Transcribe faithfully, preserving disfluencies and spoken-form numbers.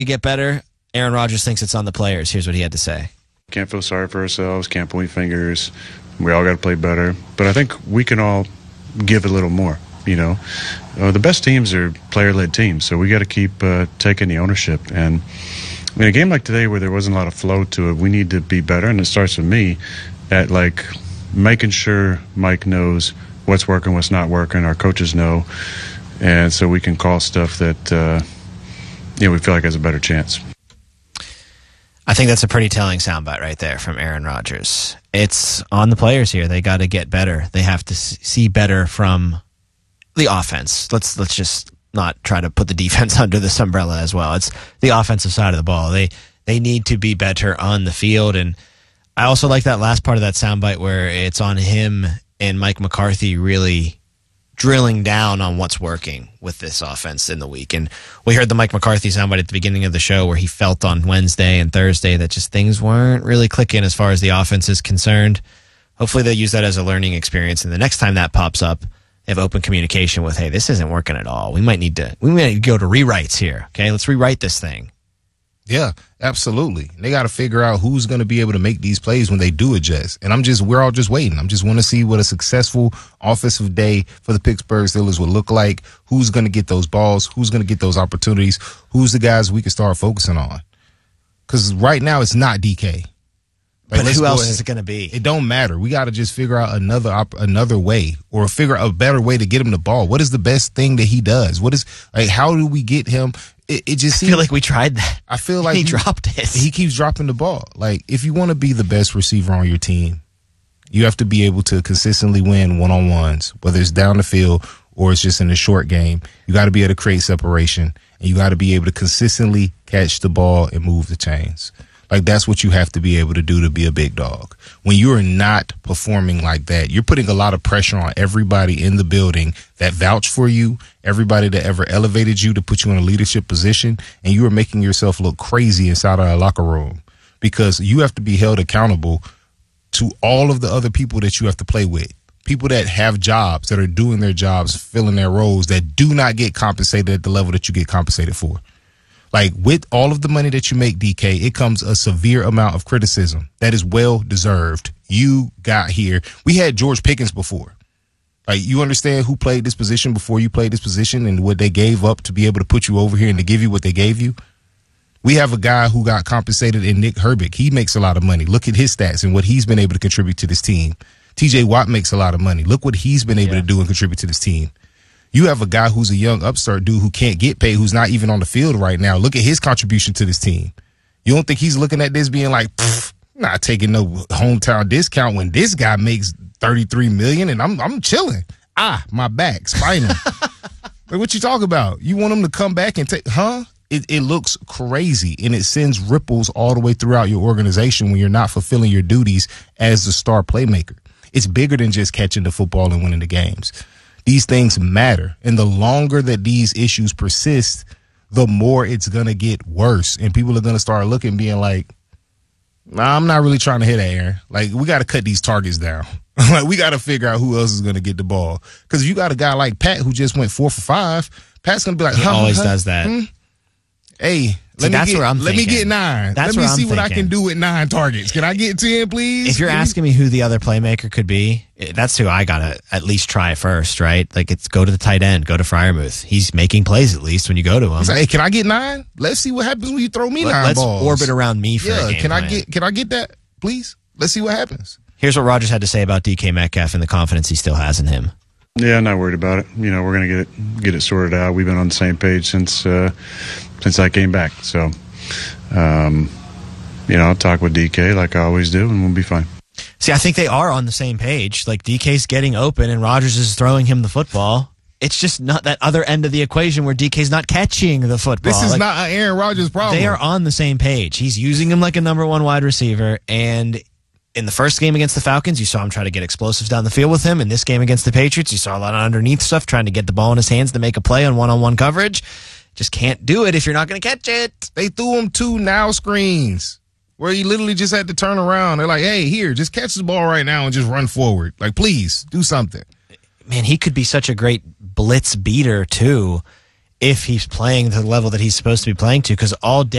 you get better. Aaron Rodgers thinks it's on the players. Here's what he had to say. Can't feel sorry for ourselves, can't point fingers. We all got to play better. But I think we can all give a little more, you know. Uh, the best teams are player-led teams, so we got to keep uh, taking the ownership. And in a game like today where there wasn't a lot of flow to it, we need to be better, and it starts with me at, like, making sure Mike knows what's working, what's not working, our coaches know, and so we can call stuff that, uh, you know, we feel like has a better chance. I think that's a pretty telling soundbite right there from Aaron Rodgers. It's on the players here. They got to get better. They have to see better from the offense. Let's let's just not try to put the defense under this umbrella as well. It's the offensive side of the ball. They they need to be better on the field. And I also like that last part of that soundbite where it's on him and Mike McCarthy really drilling down on what's working with this offense in the week. And we heard the Mike McCarthy soundbite at the beginning of the show where he felt on Wednesday and Thursday that just things weren't really clicking as far as the offense is concerned. Hopefully they use that as a learning experience, and the next time that pops up, they have open communication with, hey, this isn't working at all. We might need to we might need to go to rewrites here. Okay, let's rewrite this thing. Yeah, absolutely. They got to figure out who's going to be able to make these plays when they do adjust. And I'm just, we're all just waiting. I'm just want to see what a successful offensive day for the Pittsburgh Steelers would look like. Who's going to get those balls? Who's going to get those opportunities? Who's the guys we can start focusing on? Because right now it's not D K. Like, but who else is it going to be? It don't matter. We got to just figure out another op- another way, or figure out a better way to get him the ball. What is the best thing that he does? What is, like, how do we get him? It, it just I feel like we tried that. I feel like he, he dropped it. He keeps dropping the ball. Like, if you want to be the best receiver on your team, you have to be able to consistently win one-on-ones, whether it's down the field or it's just in a short game. You got to be able to create separation, and you got to be able to consistently catch the ball and move the chains. Like, that's what you have to be able to do to be a big dog. When you are not performing like that, you're putting a lot of pressure on everybody in the building that vouched for you, everybody that ever elevated you to put you in a leadership position, and you are making yourself look crazy inside of a locker room because you have to be held accountable to all of the other people that you have to play with. People that have jobs, that are doing their jobs, filling their roles, that do not get compensated at the level that you get compensated for. Like, with all of the money that you make, D K, it comes a severe amount of criticism that is well deserved. You got here. We had George Pickens before. Like, you understand who played this position before you played this position and what they gave up to be able to put you over here and to give you what they gave you? We have a guy who got compensated in Nick Herbig. He makes a lot of money. Look at his stats and what he's been able to contribute to this team. T J Watt makes a lot of money. Look what he's been able yeah. to do and contribute to this team. You have a guy who's a young upstart dude who can't get paid, who's not even on the field right now. Look at his contribution to this team. You don't think he's looking at this being like, not taking no hometown discount when this guy makes thirty-three million dollars and I'm I'm chilling. Ah, my back, spinal. Like, what you talk about? You want him to come back and take, huh? It, it looks crazy, and it sends ripples all the way throughout your organization when you're not fulfilling your duties as the star playmaker. It's bigger than just catching the football and winning the games. These things matter, and the longer that these issues persist, the more it's going to get worse, and people are going to start looking, being like, nah, I'm not really trying to hit that, Aaron. Like, we got to cut these targets down. Like, we got to figure out who else is going to get the ball. Because if you got a guy like Pat who just went four for five, Pat's going to be like, he huh, always huh, does that. Hmm? Hey, See, let me that's get, where I'm let thinking. me get nine. That's let me where see I'm what I thinking. can do with nine targets. Can I get ten, please? If you're Can asking me who the other playmaker could be, that's who I gotta at least try first, right? Like, it's go to the tight end, go to Freiermuth. He's making plays at least when you go to him. Like, hey, can I get nine? Let's see what happens when you throw me Let, nine let's balls. orbit around me for yeah, a game can plan. I get can I get that, please? Let's see what happens. Here's what Rodgers had to say about D K Metcalf and the confidence he still has in him. Yeah, I'm not worried about it. You know, we're gonna get it get it sorted out. We've been on the same page since uh, since I came back. So, um, you know, I'll talk with D K like I always do, and we'll be fine. See, I think they are on the same page. Like, D K's getting open, and Rodgers is throwing him the football. It's just not that other end of the equation where D K's not catching the football. This is like, not an Aaron Rodgers problem. They are on the same page. He's using him like a number one wide receiver, and in the first game against the Falcons, you saw him try to get explosives down the field with him. In this game against the Patriots, you saw a lot of underneath stuff, trying to get the ball in his hands to make a play on one-on-one coverage. Just can't do it if you're not going to catch it. They threw him two now screens where he literally just had to turn around. They're like, hey, here, just catch the ball right now and just run forward. Like, please, do something. Man, he could be such a great blitz beater, too. if he's playing the level that he's supposed to be playing to, because all day